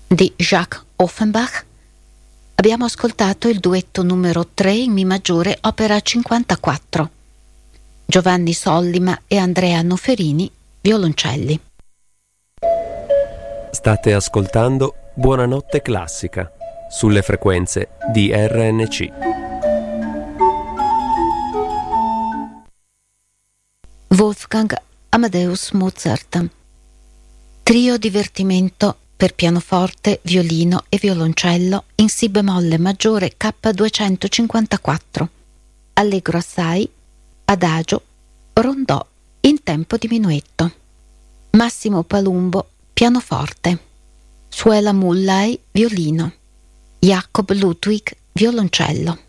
di Jacques Offenbach, abbiamo ascoltato il duetto numero 3 in Mi maggiore, opera 54. Giovanni Sollima e Andrea Noferini, violoncelli. State ascoltando Buonanotte Classica sulle frequenze di RNC. Wolfgang Amadeus Mozart. Trio divertimento per pianoforte, violino e violoncello in Si bemolle maggiore K254. Allegro assai, adagio, rondò in tempo diminuetto. Massimo Palumbo, pianoforte. Suela Mullai, violino. Jacob Ludwig, violoncello.